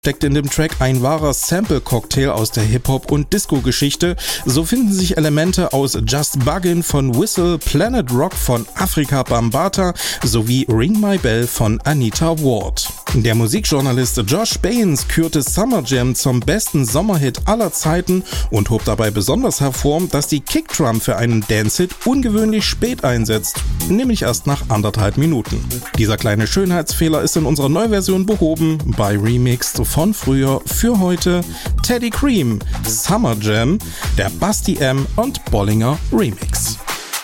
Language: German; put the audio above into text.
Steckt in dem Track ein wahrer Sample-Cocktail aus der Hip-Hop- und Disco-Geschichte. So finden sich Elemente aus Just Buggin' von Whistle, Planet Rock von Afrika Bambaataa sowie Ring My Bell von Anita Ward. Der Musikjournalist Josh Baines kürte Summer Jam zum besten Sommerhit aller Zeiten und hob dabei besonders hervor, dass die Kickdrum für einen Dance-Hit ungewöhnlich spät einsetzt, nämlich erst nach 1,5 Minuten. Dieser kleine Schönheitsfehler ist in unserer Neuversion behoben, bei Remixed von früher für heute Teddy Cream, Summer Jam, der Basti M und Bollinger Remix.